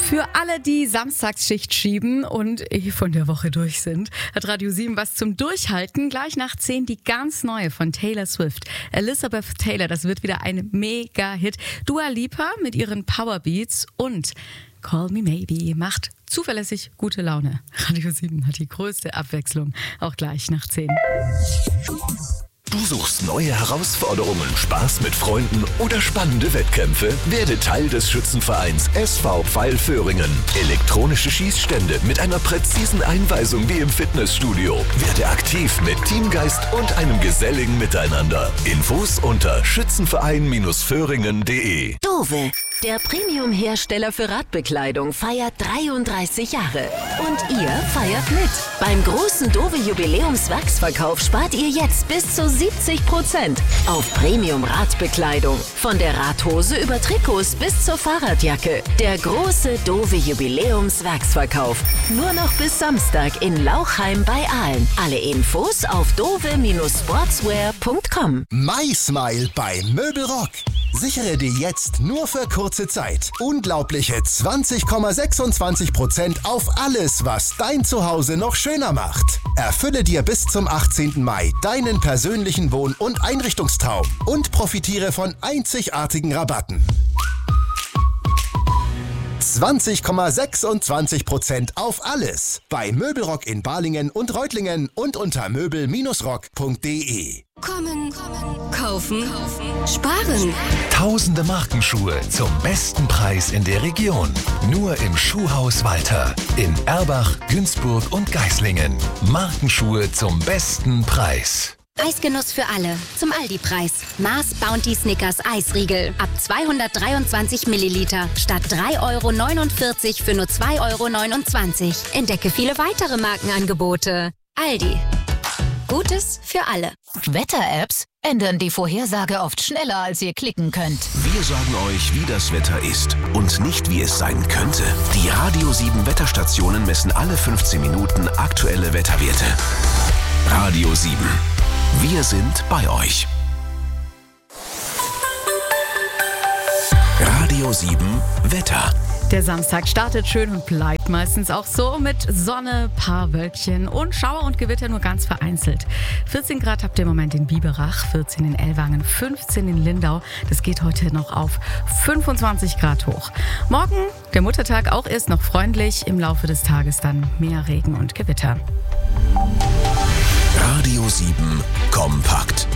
Für alle, die Samstagsschicht schieben und von der Woche durch sind, hat Radio 7 was zum Durchhalten. Gleich nach 10 die ganz neue von Taylor Swift. Elizabeth Taylor, das wird wieder ein Mega-Hit. Dua Lipa mit ihren Powerbeats und Call Me Maybe macht zuverlässig gute Laune. Radio 7 hat die größte Abwechslung, auch gleich nach 10. Du suchst neue Herausforderungen, Spaß mit Freunden oder spannende Wettkämpfe? Werde Teil des Schützenvereins SV Pfeil-Föhringen. Elektronische Schießstände mit einer präzisen Einweisung wie im Fitnessstudio. Werde aktiv mit Teamgeist und einem geselligen Miteinander. Infos unter schützenverein-föhringen.de. Dove, der Premium-Hersteller für Radbekleidung, feiert 33 Jahre. Und ihr feiert mit. Beim großen Dove-Jubiläumswachsverkauf spart ihr jetzt bis zu 70% auf Premium-Radbekleidung. Von der Radhose über Trikots bis zur Fahrradjacke. Der große Dove-Jubiläumswachsverkauf. Nur noch bis Samstag in Lauchheim bei Aalen. Alle Infos auf dove-sportswear.com. MySmile bei Möbelrock. Sichere dir jetzt nur für kurze Zeit unglaubliche 20,26% auf alles, was dein Zuhause noch schöner macht. Erfülle dir bis zum 18. Mai deinen persönlichen Wohn- und Einrichtungstraum und profitiere von einzigartigen Rabatten. 20,26% auf alles bei Möbelrock in Balingen und Reutlingen und unter möbel-rock.de. Kommen, kaufen, sparen. Tausende Markenschuhe zum besten Preis in der Region. Nur im Schuhhaus Walter in Erbach, Günzburg und Geislingen. Markenschuhe zum besten Preis. Eisgenuss für alle. Zum Aldi-Preis. Mars Bounty Snickers Eisriegel. Ab 223 Milliliter. Statt 3,49 € für nur 2,29 €. Entdecke viele weitere Markenangebote. Aldi. Gutes für alle. Wetter-Apps ändern die Vorhersage oft schneller, als ihr klicken könnt. Wir sagen euch, wie das Wetter ist und nicht, wie es sein könnte. Die Radio 7 Wetterstationen messen alle 15 Minuten aktuelle Wetterwerte. Radio 7. Wir sind bei euch. Radio 7 Wetter. Der Samstag startet schön und bleibt meistens auch so mit Sonne, paar Wölkchen und Schauer und Gewitter nur ganz vereinzelt. 14 Grad habt ihr im Moment in Biberach, 14 in Ellwangen, 15 in Lindau. Das geht heute noch auf 25 Grad hoch. Morgen, der Muttertag, auch erst noch freundlich. Im Laufe des Tages dann mehr Regen und Gewitter. Radio 7 kompakt.